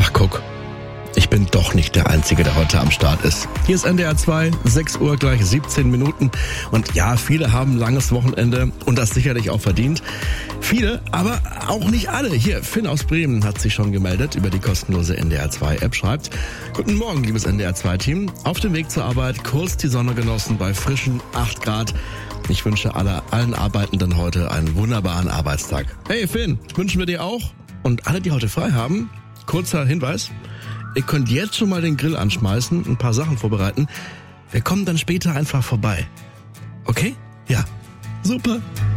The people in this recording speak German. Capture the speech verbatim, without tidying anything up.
Ach guck, ich bin doch nicht der Einzige, der heute am Start ist. Hier ist N D R zwei, sechs Uhr gleich siebzehn Minuten. Und ja, viele haben ein langes Wochenende und das sicherlich auch verdient. Viele, aber auch nicht alle. Hier, Finn aus Bremen hat sich schon gemeldet über die kostenlose N D R zwei App. Schreibt: Guten Morgen, liebes N D R zwei Team. Auf dem Weg zur Arbeit, kurz die Sonne genossen bei frischen acht Grad. Ich wünsche alle, allen Arbeitenden heute einen wunderbaren Arbeitstag. Hey Finn, wünschen wir dir auch. Und alle, die heute frei haben, kurzer Hinweis: Ihr könnt jetzt schon mal den Grill anschmeißen, ein paar Sachen vorbereiten. Wir kommen dann später einfach vorbei. Okay? Ja. Super.